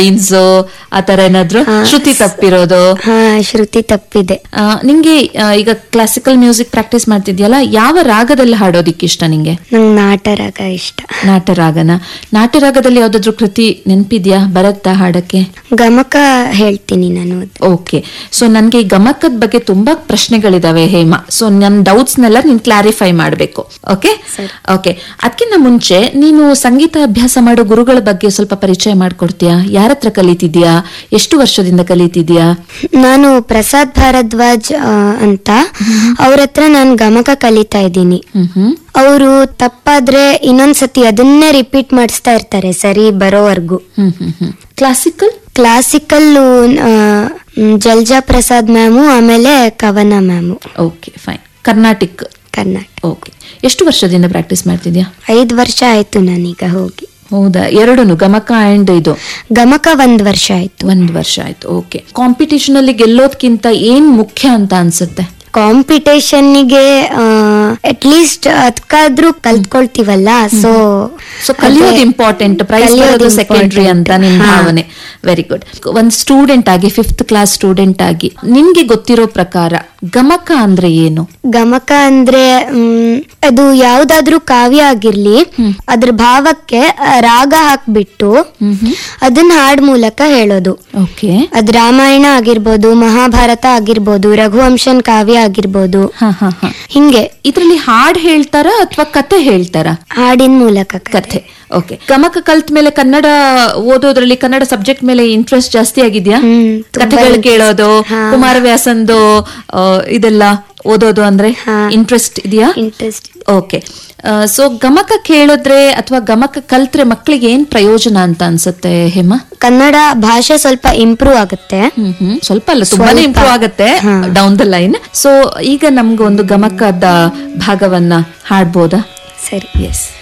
Lines ಆತರ ಏನಾದ್ರು ಶ್ರುತಿ ತಪ್ಪಿರೋದು? ಶ್ರುತಿ ತಪ್ಪಿದೆ. ನಿಂಗೆ ಈಗ ಕ್ಲಾಸಿಕಲ್ ಮ್ಯೂಸಿಕ್ ಪ್ರಾಕ್ಟೀಸ್ ಮಾಡ್ತಿದ್ಯಲ್ಲ, ಯಾವ ರಾಗದಲ್ಲಿ ಹಾಡೋದಿಕ್ಕೆ ಇಷ್ಟ ನಿಂಗೆ? ನಂಗೆ ನಾಟರಾಗ ಇಷ್ಟ. ನಾಟರಾಗನ? ನಾಟರಾಗದಲ್ಲಿ ಯಾವ್ದಾದ್ರು ಕೃತಿ ನೆನ್ಪಿದ್ಯಾ? ಬರತ್ತಾ ಹಾಡಕ್ಕೆ? ಗಮಕ ಹೇಳ್ತೀನಿ ನಾನು. ಓಕೆ, ಸೊ ನನ್ಗೆ ಈ ಗಮಕದ ಬಗ್ಗೆ ತುಂಬಾ ಪ್ರಶ್ನೆಗಳಿದಾವೆ ಹೇಮಾ. ಸೊ ನನ್ ಡೌಟ್ಸ್ ನೆಲ್ಲ ನೀನ್ ಕ್ಲಾರಿಫೈ ಮಾಡ್ಬೇಕು. Okay okay. ಅದಕ್ಕಿಂತ ಮುಂಚೆ ನೀನು ಸಂಗೀತ ಅಭ್ಯಾಸ ಮಾಡೋ ಗುರುಗಳ ಬಗ್ಗೆ ಸ್ವಲ್ಪ ಪರಿಚಯ ಮಾಡ್ಕೊಡ್ತೀಯಾ? ಯಾರ ಹತ್ರ ಕಲಿತಿದ್ಯಾ? ಎಷ್ಟು ವರ್ಷದಿಂದ ಕಲಿತಿದ್ಯಾ? ನಾನು ಪ್ರಸಾದ್ ಭಾರದ್ವಾಜ್ ಅಂತ ಅವ್ರ ಹತ್ರ ನಾನು ಗಮಕ ಕಲಿತಾ ಇದ್ದೀನಿ. ಅವರು ತಪ್ಪಾದ್ರೆ ಇನ್ನೊಂದ್ಸತಿ ಅದನ್ನೇ ರಿಪೀಟ್ ಮಾಡಿಸ್ತಾ ಇರ್ತಾರೆ ಸರಿ ಬರೋವರ್ಗು. ಕ್ಲಾಸಿಕಲ್ ಜಲ್ಜಾ ಪ್ರಸಾದ್ ಮ್ಯಾಮು, ಆಮೇಲೆ ಕವನ ma'am. Okay fine. Karnataka. Okay. ಎಷ್ಟು ವರ್ಷದಿಂದ ಪ್ರಾಕ್ಟೀಸ್ ಮಾಡ್ತಿದ್ಯಾ? 5 ವರ್ಷ ಆಯ್ತು ನಾನೀಗ ಹೋಗಿ. ಹೌದಾ? ಎರಡೂನು ಗಮಕ ಅಂಡ್ ಇದು? ಗಮಕ 1 ವರ್ಷ ಆಯ್ತು. 1 ವರ್ಷ ಆಯ್ತು. ಓಕೆ. ಕಾಂಪಿಟೇಷನ್ ಅಲ್ಲಿ ಗೆಲ್ಲೋದ್ಕಿಂತ ಏನ್ ಮುಖ್ಯ ಅಂತ ಅನ್ಸುತ್ತೆ? ಕಾಂಪಿಟೇಷನ್ಗೆ ಅಟ್ಲೀಸ್ಟ್ ಅದಕ್ಕಾದ್ರೂ ಕಲ್ತ್ಕೊಳ್ತೀವಲ್ಲ, ಸೊ ಕಲಿಯೋದು ಇಂಪಾರ್ಟೆಂಟ್, ಪ್ರೈಸ್ ಬರೋದು ಸೆಕೆಂಡ್ರಿ ಅಂತ ನಿಮ್ ಭಾವನೆ. Very good. ಒಂದ್ ಸ್ಟೂಡೆಂಟ್ ಆಗಿ, 5th ಕ್ಲಾಸ್ ಸ್ಟೂಡೆಂಟ್ ಆಗಿ ನಿನ್ಗೆ ಗೊತ್ತಿರೋ ಪ್ರಕಾರ ಗಮಕ ಅಂದ್ರೆ ಏನು? ಗಮಕ ಅಂದ್ರೆ ಅದು ಯಾವ್ದಾದ್ರೂ ಕಾವ್ಯ ಆಗಿರ್ಲಿ, ಅದ್ರ ಭಾವಕ್ಕೆ ರಾಗ ಹಾಕ್ಬಿಟ್ಟು ಅದನ್ನ ಹಾಡ್ ಮೂಲಕ ಹೇಳೋದು. ಓಕೆ. ಅದ್ ರಾಮಾಯಣ ಆಗಿರ್ಬೋದು, ಮಹಾಭಾರತ ಆಗಿರ್ಬೋದು, ರಘುವಂಶನ್ ಕಾವ್ಯ ಆಗಿರ್ಬೋದು, ಹಿಂಗೆ. ಇದ್ರಲ್ಲಿ ಹಾಡ್ ಹೇಳ್ತಾರ ಅಥವಾ ಕತೆ ಹೇಳ್ತಾರ? ಹಾಡಿನ ಮೂಲಕ ಕಥೆ. ಓಕೆ. ಗಮಕ ಕಲ್ತ್ ಮೇಲೆ ಕನ್ನಡ ಓದೋದ್ರಲ್ಲಿ, ಕನ್ನಡ ಸಬ್ಜೆಕ್ಟ್ ಮೇಲೆ ಇಂಟ್ರೆಸ್ಟ್ ಜಾಸ್ತಿ ಆಗಿದ್ಯಾ? ಕಥೆಗಳು ಕೇಳೋದು, ಕುಮಾರವ್ಯಾಸಂದು ಇದೆಲ್ಲ ಓದೋದು ಅಂದ್ರೆ ಇಂಟ್ರೆಸ್ಟ್ ಇದೆಯಾ? ಇಂಟ್ರೆಸ್ಟ್. ಓಕೆ. ಸೊ ಗಮಕ ಕೇಳಿದ್ರೆ ಅಥವಾ ಗಮಕ ಕಲ್ತ್ರೆ ಮಕ್ಕಳಿಗೆ ಏನ್ ಪ್ರಯೋಜನ ಅಂತ ಅನ್ಸುತ್ತೆ ಹೇಮಾ? ಕನ್ನಡ ಭಾಷೆ ಸ್ವಲ್ಪ ಇಂಪ್ರೂವ್ ಆಗುತ್ತೆ. ಸ್ವಲ್ಪ ಅಲ್ಲ, ತುಂಬಾನೇ ಇಂಪ್ರೂವ್ ಆಗುತ್ತೆ ಡೌನ್ ದ ಲೈನ್. ಸೊ ಈಗ ನಮ್ಗೆ ಒಂದು ಗಮಕದ ಭಾಗವನ್ನ ಹಾಡ್ಬೋದಾ? ಸರಿ. ಎಸ್.